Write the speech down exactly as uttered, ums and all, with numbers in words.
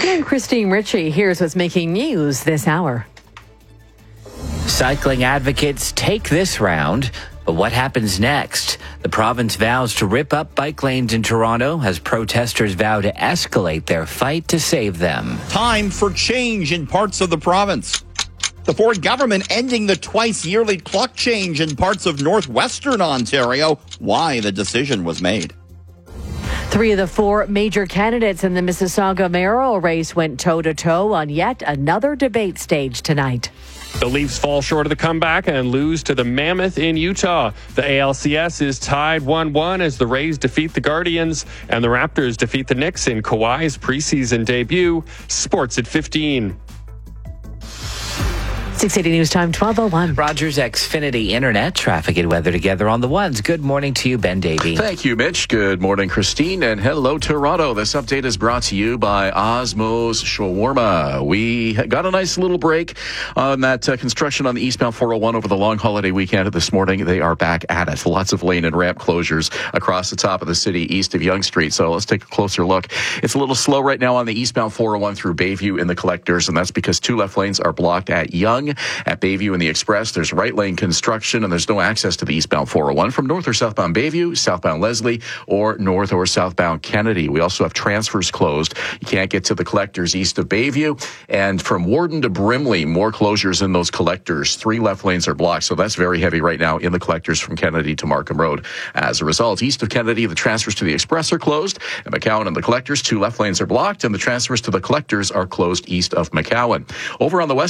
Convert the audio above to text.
I'm Christine Ritchie. Here's what's making news this hour. Cycling advocates take this round, but what happens next? The province vows to rip up bike lanes in Toronto as protesters vow to escalate their fight to save them. Time for change in parts of the province. The Ford government ending the twice-yearly clock change in parts of northwestern Ontario. Why the decision was made. Three of the four major candidates in the Mississauga mayoral race went toe-to-toe on yet another debate stage tonight. The Leafs fall short of the comeback and lose to the Mammoth in Utah. The A L C S is tied one one as the Rays defeat the Guardians and the Raptors defeat the Knicks in Kawhi's preseason debut. Sports at fifteen. six eighty News Time, twelve oh one. Rogers Xfinity Internet traffic and weather together on the ones. Good morning to you, Ben Davey. Thank you, Mitch. Good morning, Christine, and hello, Toronto. This update is brought to you by Osmos Shawarma. We got a nice little break on that uh, construction on the eastbound four oh one over the long holiday weekend. This morning, they are back at it. Lots of lane and ramp closures across the top of the city east of Yonge Street. So let's take a closer look. It's a little slow right now on the eastbound four oh one through Bayview in the collectors, and that's because two left lanes are blocked at Yonge. At Bayview and the Express, there's right lane construction, and there's no access to the eastbound four oh one from north or southbound Bayview, southbound Leslie, or north or southbound Kennedy. We also have transfers closed. You can't get to the collectors east of Bayview. And from Warden to Brimley, more closures in those collectors. Three left lanes are blocked, so that's very heavy right now in the collectors from Kennedy to Markham Road. As a result, east of Kennedy, the transfers to the Express are closed. At McCowan and the collectors, two left lanes are blocked, and the transfers to the collectors are closed east of McCowan. Over on the west